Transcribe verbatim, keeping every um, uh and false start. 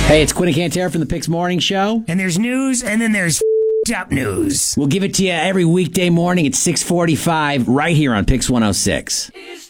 Hey, it's Quinn and Cantera from the Picks Morning Show. And there's news, and then there's up news. We'll give it to you every weekday morning at six forty-five right here on Picks one oh six.